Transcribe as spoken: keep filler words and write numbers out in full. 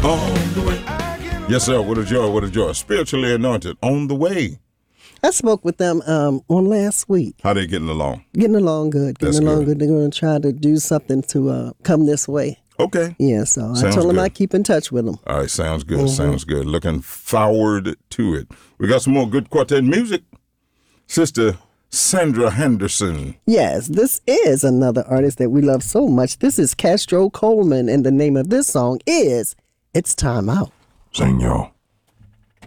On the way. Yes, sir. What a joy. What a joy. Spiritually anointed. On the way. I spoke with them um, on last week. How they getting along? Getting along good. Getting That's along good. good. They're going to try to do something to uh, come this way. Okay. Yeah, so Sounds I told them good. I keep in touch with them. All right. Sounds good. Mm-hmm. Sounds good. Looking forward to it. We got some more good quartet music. Sister Sandra Henderson. Yes, this is another artist that we love so much. This is Castro Coleman, and the name of this song is It's Time Out. Sing, y'all.